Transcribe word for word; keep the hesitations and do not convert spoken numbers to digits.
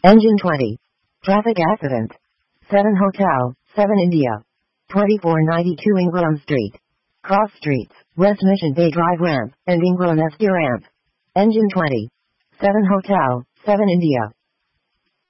Engine twenty. Traffic accident. seven Hotel, seven India. twenty-four ninety-two Ingram Street. Cross Streets, West Mission Bay Drive ramp, and Ingram S D ramp. Engine twenty. seven Hotel, seven India.